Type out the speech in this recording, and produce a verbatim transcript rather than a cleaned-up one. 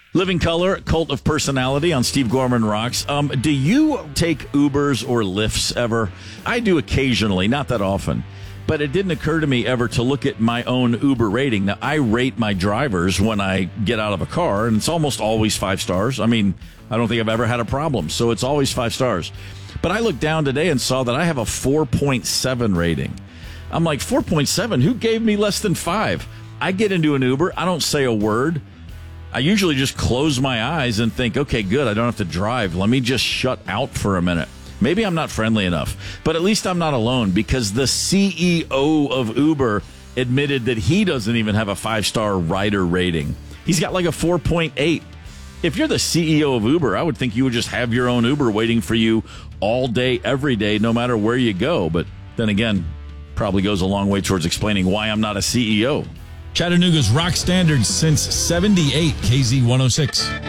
Living Color, Cult of Personality on Steve Gorman Rocks. Um, do you take Ubers or Lyfts ever? I do occasionally, not that often. But it didn't occur to me ever to look at my own Uber rating. Now, I rate my drivers when I get out of a car, and it's almost always five stars. I mean, I don't think I've ever had a problem, so it's always five stars. But I looked down today and saw that I have a four point seven rating. I'm like, four point seven? Who gave me less than five? I get into an Uber. I don't say a word. I usually just close my eyes and think, okay, good, I don't have to drive. Let me just shut out for a minute. Maybe I'm not friendly enough, but at least I'm not alone, because the C E O of Uber admitted that he doesn't even have a five-star rider rating. He's got like a four point eight. If you're the C E O of Uber, I would think you would just have your own Uber waiting for you all day, every day, no matter where you go. But then again, probably goes a long way towards explaining why I'm not a C E O. Chattanooga's rock standard since seventy-eight, K Z one oh six.